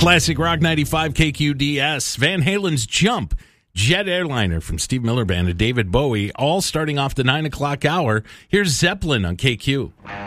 Classic Rock 95 KQDS. Van Halen's Jump. Jet Airliner from Steve Miller Band and David Bowie, all starting off the 9 o'clock hour. Here's Zeppelin on KQ.